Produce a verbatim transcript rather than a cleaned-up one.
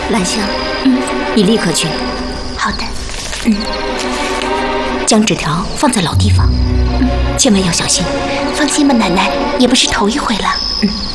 兰香，嗯，你立刻去。 好的。 嗯，将纸条放在老地方，嗯，千万要小心。 放心吧，奶奶，也不是头一回了。 嗯。